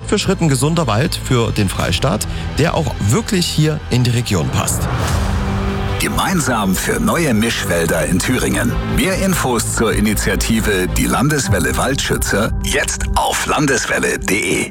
für Schritt ein gesunder Wald für den Freistaat, der auch wirklich hier in die Region passt. Gemeinsam für neue Mischwälder in Thüringen. Mehr Infos zur Initiative Die Landeswelle Waldschützer jetzt auf landeswelle.de.